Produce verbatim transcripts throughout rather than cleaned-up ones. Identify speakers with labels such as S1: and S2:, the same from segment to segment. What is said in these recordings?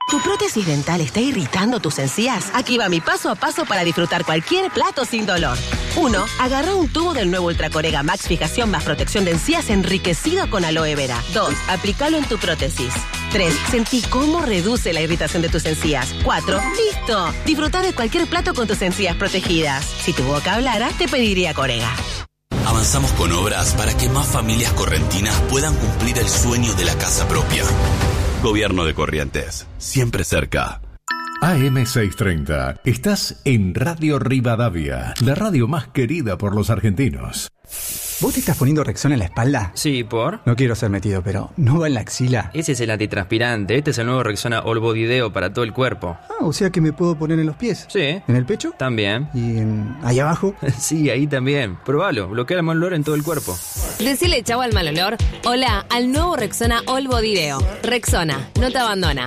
S1: ¿Tu prótesis dental está irritando tus encías? Aquí va mi paso a paso para disfrutar cualquier plato sin dolor. uno. Agarra un tubo del nuevo Ultracorega Max Fijación más protección de encías enriquecido con aloe vera. dos. Aplícalo en tu prótesis. tres. Sentí cómo reduce la irritación de tus encías. cuatro. ¡Listo! Disfruta de cualquier plato con tus encías protegidas. Si tu boca hablara, te pediría Corega.
S2: Avanzamos con obras para que más familias correntinas puedan cumplir el sueño de la casa propia. Gobierno de Corrientes, siempre cerca.
S3: A M seiscientos treinta, estás en Radio Rivadavia, la radio más querida por los argentinos.
S4: ¿Vos te estás poniendo Rexona en la espalda?
S5: Sí, ¿por?
S4: No quiero ser metido, pero ¿no va en la axila?
S5: Ese es el antitranspirante, este es el nuevo Rexona All Body Deo para todo el cuerpo.
S4: Ah, o sea que me puedo poner en los pies.
S5: Sí.
S4: ¿En el pecho?
S5: También.
S4: ¿Y en... ahí abajo?
S5: Sí, ahí también. Probalo, bloquea el mal olor en todo el cuerpo.
S6: Decile chau al mal olor. Hola al nuevo Rexona All Body Deo. Rexona, no te abandona.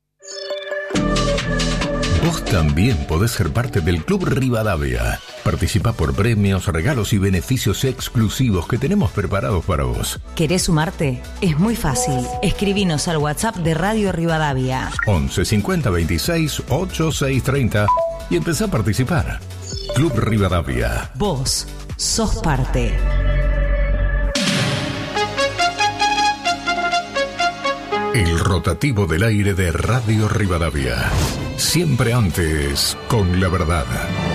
S3: Vos también podés ser parte del Club Rivadavia. Participa por premios, regalos y beneficios exclusivos que tenemos preparados para vos.
S7: ¿Querés sumarte? Es muy fácil. Escribinos al WhatsApp de Radio Rivadavia.
S3: once cincuenta veintiséis ochenta y seis treinta y empezá a participar. Club Rivadavia.
S7: Vos sos parte.
S3: El rotativo del aire de Radio Rivadavia. Siempre antes, con la verdad.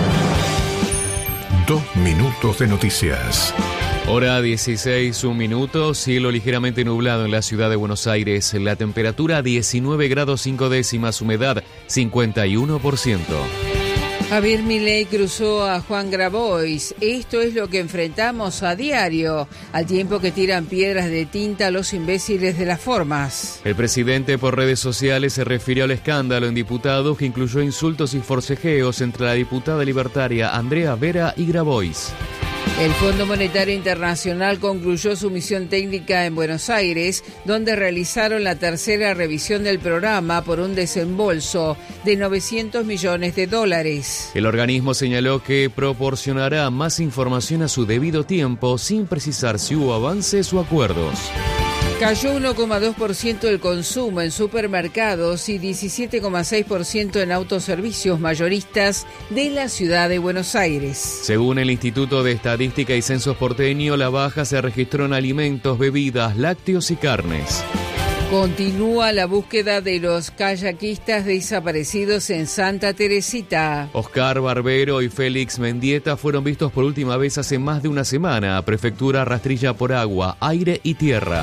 S3: Dos minutos de noticias.
S8: Hora dieciséis, un minuto, cielo ligeramente nublado en la ciudad de Buenos Aires. La temperatura diecinueve grados cinco décimas, humedad cincuenta y uno por ciento.
S9: Javier Milei cruzó a Juan Grabois. Esto es lo que enfrentamos a diario, al tiempo que tiran piedras de tinta a los imbéciles de las formas.
S8: El presidente por redes sociales se refirió al escándalo en diputados que incluyó insultos y forcejeos entre la diputada libertaria Andrea Vera y Grabois.
S9: El Fondo Monetario Internacional concluyó su misión técnica en Buenos Aires, donde realizaron la tercera revisión del programa por un desembolso de novecientos millones de dólares.
S8: El organismo señaló que proporcionará más información a su debido tiempo sin precisar si hubo avances o acuerdos.
S9: Cayó uno coma dos por ciento el consumo en supermercados y diecisiete coma seis por ciento en autoservicios mayoristas de la ciudad de Buenos Aires.
S8: Según el Instituto de Estadística y Censos porteño, la baja se registró en alimentos, bebidas, lácteos y carnes.
S9: Continúa la búsqueda de los kayakistas desaparecidos en Santa Teresita.
S8: Oscar Barbero y Félix Mendieta fueron vistos por última vez hace más de una semana. Prefectura rastrilla por agua, aire y tierra.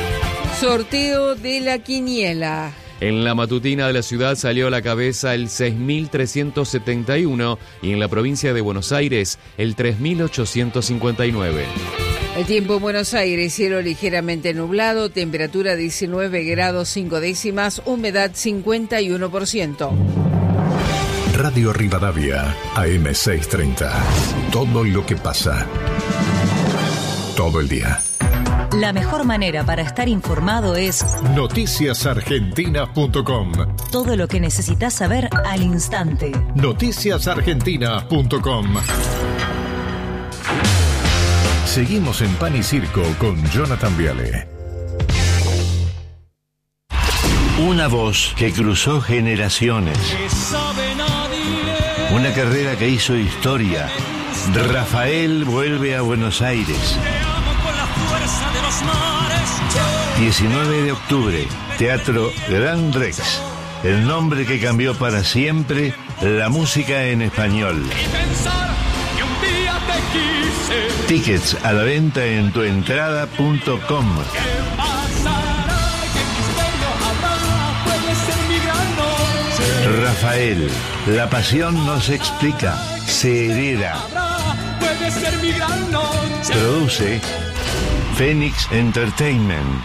S9: Sorteo de la quiniela.
S8: En la matutina de la ciudad salió a la cabeza el seis mil trescientos setenta y uno y en la provincia de Buenos Aires el tres mil ochocientos cincuenta y nueve.
S9: El tiempo en Buenos Aires, cielo ligeramente nublado, temperatura diecinueve grados cinco décimas, humedad cincuenta y uno por ciento.
S3: Radio Rivadavia, A M seiscientos treinta. Todo lo que pasa. Todo el día.
S7: La mejor manera para estar informado es
S3: noticias argentinas punto com.
S7: Todo lo que necesitas saber al instante.
S3: noticias argentinas punto com. Seguimos en Pan y Circo con Jonathan Viale.
S10: Una voz que cruzó generaciones. Una carrera que hizo historia. Rafael vuelve a Buenos Aires. diecinueve de octubre, Teatro Gran Rex. El nombre que cambió para siempre la música en español. Tickets a la venta en tuentrada punto com. Rafael, la pasión no se explica, se hereda. Produce Phoenix Entertainment.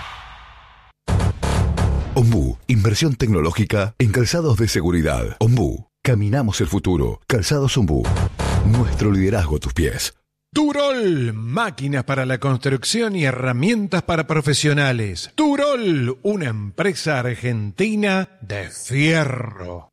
S11: Ombú, inversión tecnológica en calzados de seguridad. Ombú, caminamos el futuro. Calzados Ombú, nuestro liderazgo a tus pies.
S12: Turol, máquinas para la construcción y herramientas para profesionales. Turol, una empresa argentina de fierro.